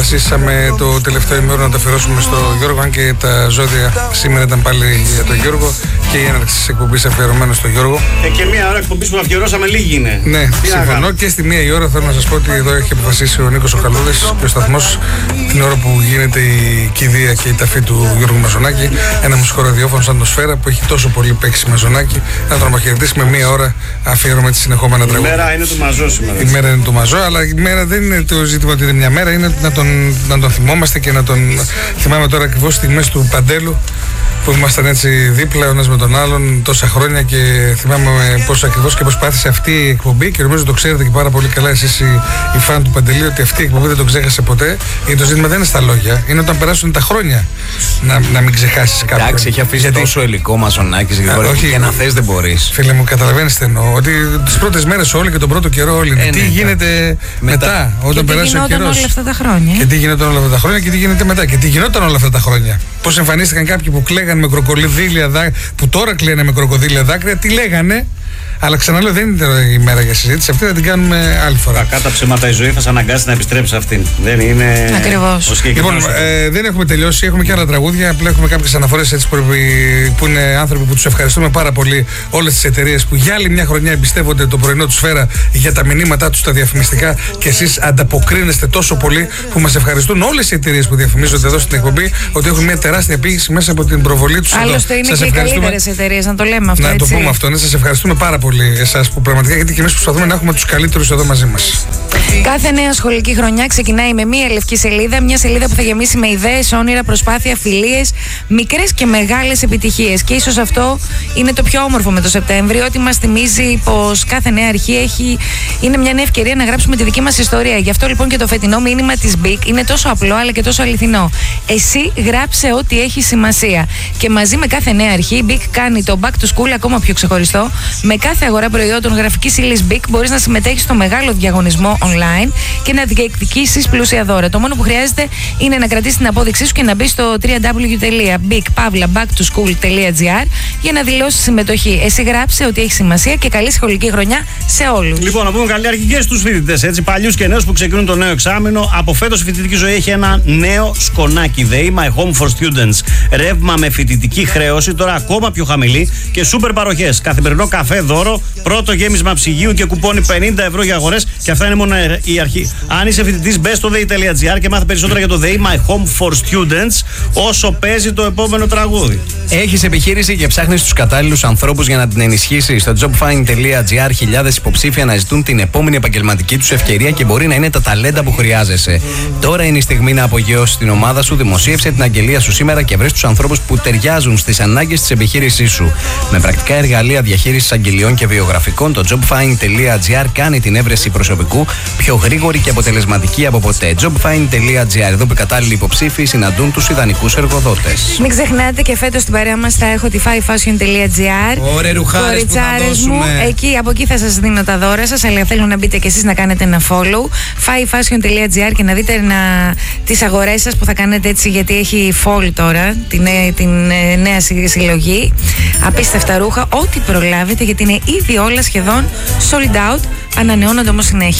αποφασίσαμε το τελευταίο ημέρο να το αφιερώσουμε στο Γιώργο, αν και τα ζώδια σήμερα ήταν πάλι για τον Γιώργο και η έναρξη της εκπομπής αφιερωμένο στο Γιώργο. Και μία ώρα εκπομπής που αφιερώσαμε λίγη είναι. Ναι, συμφωνώ, και στη μία η ώρα θέλω να σας πω ότι εδώ έχει αποφασίσει ο Νίκος ο Καλούδης και ο σταθμός την ώρα που γίνεται η κηδεία και η ταφή του Γιώργου Μαζονάκη, ένα μουσικό ραδιόφωνο σαν το Σφαίρα που έχει τόσο πολύ παίξει Μαζονάκη, να τον αποχαιρετήσει με μία ώρα αφιέρωμα τη συνεχόμενα τραγούδια. Η μέρα είναι του Μαζό σήμερα. Η μέρα είναι του Μαζό, αλλά η μέρα δεν είναι το ζήτημα ότι είναι μια μέρα, είναι να τον θυμόμαστε και να τον θυμάμαι τώρα ακριβώς στιγμές του Παντέλου που ήμασταν έτσι δίπλα ο ένας με τον άλλον τόσα χρόνια και θυμάμαι πώς ακριβώς και προσπάθησε αυτή η εκπομπή και νομίζω το ξέρετε και πάρα πολύ καλά εσείς οι φαν του Παντελή ότι αυτή η εκπομπή δεν το ξέχασε ποτέ. Γιατί το ζήτημα δεν είναι στα λόγια, είναι όταν περάσουν τα χρόνια να μην ξεχάσεις κάποιον. Εντάξει, έχει αφήσει τόσο υλικό Μαζονάκης και να θες δεν μπορείς. Φίλε μου, καταλαβαίνεις τι εννοώ, ότι τις πρώτες μέρες όλοι και τον πρώτο καιρό όλοι είναι. Τι γίνεται μετά όταν περάσει ο καιρός. Όλα αυτά τα χρόνια. Και τι γινόταν όλα αυτά τα χρόνια και τι γίνεται μετά. Και τι γινόταν όλα αυτά τα χρόνια. Πώς εμφανίστηκαν κάποιοι που κλαίγαν με κροκοδίλια δάκρυα, που τώρα κλαίνε με κροκοδίλια δάκρυα, τι λέγανε. Αλλά ξαναλέω, δεν είναι η μέρα για συζήτηση. Αυτή θα την κάνουμε άλλη φορά. Κακά τα ψέματα, η ζωή θα σε αναγκάσει να επιστρέψει σε αυτήν. Δεν είναι. Ακριβώς. Λοιπόν, δεν έχουμε τελειώσει. Έχουμε και άλλα τραγούδια. Απλά έχουμε κάποιες αναφορές που είναι άνθρωποι που τους ευχαριστούμε πάρα πολύ. Όλες τις εταιρείες που για άλλη μια χρονιά εμπιστεύονται το πρωινό του Σφαίρα για τα μηνύματά τους τα διαφημιστικά και εσείς ανταποκρίνεστε τόσο πολύ που μας ευχαριστούν όλες οι εταιρείες που διαφημίζονται εδώ στην εκπομπή ότι έχουν μια τεράστια επίγηση μέσα από την προβολή τους. Άλλωστε είναι και οι καλύτερες εταιρείες, να το λέμε αυτό. Να το πούμε αυτό. Ναι, σας ευχαριστούμε πάρα πολύ εσάς που πραγματικά, γιατί και εμείς προσπαθούμε να έχουμε τους καλύτερους εδώ μαζί μας. Κάθε νέα σχολική χρονιά ξεκινάει με μία λευκή σελίδα, μια σελίδα που θα γεμίσει με ιδέες, όνειρα, προσπάθεια, φιλίες, μικρές και μεγάλες επιτυχίες. Και ίσως αυτό είναι το πιο όμορφο με το Σεπτέμβριο, ότι μας θυμίζει πως κάθε νέα αρχή είναι μια νέα ευκαιρία να γράψουμε τη δική μας ιστορία. Γι' αυτό λοιπόν και το φετινό μήνυμα της BIC είναι τόσο απλό αλλά και τόσο αληθινό. Εσύ γράψε ό,τι έχει σημασία. Και μαζί με κάθε νέα αρχή, η BIC κάνει το Back to School ακόμα πιο ξεχωριστό. Με κάθε αγορά προϊόντων γραφικής ύλης BIC μπορείς να συμμετέχεις στο μεγάλο διαγωνισμό online και να διεκδικήσεις πλούσια δώρα. Το μόνο που χρειάζεται είναι να κρατήσεις την απόδειξή σου και να μπεις στο www.bic.school.gr για να δηλώσεις συμμετοχή. Εσύ γράψε ότι έχει σημασία και καλή σχολική χρονιά σε όλους. Λοιπόν, να πούμε καλή αρχή και στους φοιτητές, έτσι, παλιούς και νέους που ξεκινούν το νέο εξάμηνο. Από φέτος η φοιτητική ζωή έχει ένα νέο σκονάκι. The My Home for Students. Ρεύμα με φοιτητική χρέωση, τώρα ακόμα πιο χαμηλή και σούπερ παροχές. Καθημερινό καφέ δώρο, πρώτο γέμισμα ψυγείου και κουπόνι 50 ευρώ για αγορές. Και αυτά είναι μόνο η αρχή. Αν είσαι φοιτητής, μπες στο day.gr και μάθε περισσότερα για το The My Home for Students όσο παίζει το επόμενο τραγούδι. Έχεις επιχείρηση και ψάχνεις τους κατάλληλους ανθρώπους για να την ενισχύσεις. Στο jobfind.gr χιλιάδες υποψήφοι αναζητούν την επόμενη επαγγελματική τους ευκαιρία και μπορεί να είναι τα ταλέντα που χρειάζεσαι. Τώρα είναι η στιγμή να απογειώσεις την ομάδα σου. Δημοσίευσε την αγγελία σου σήμερα και βρες τους ανθρώπους που ταιριάζουν στις ανάγκες της επιχείρησής σου. Με πρακτικά εργαλεία διαχείρισης αγγελιών και βιογραφικών, το jobfind.gr κάνει την έβρεση προσωπικού πιο γρήγορη και αποτελεσματική από ποτέ. jobfind.gr, εδώ που οι κατάλληλοι υποψήφοι συναντούν τους ιδανικούς εργοδότες. Μην ξεχνάτε και φέτος στην παρέα μας θα έχω τη fivefashion.gr. Ωραία ρουχάρες που θα δώσουμε. Από εκεί θα σας δίνω τα δώρα σας, αλλά θέλω να μπείτε και εσείς να κάνετε ένα follow. fivefashion.gr και να δείτε τις αγορές σας που θα κάνετε έτσι, γιατί έχει fall τώρα, την νέα συλλογή. Απίστευτα ρούχα, ό,τι προλάβετε, γιατί είναι ήδη όλα σχεδόν sold out, ανανεώνονται όμως συνέχεια.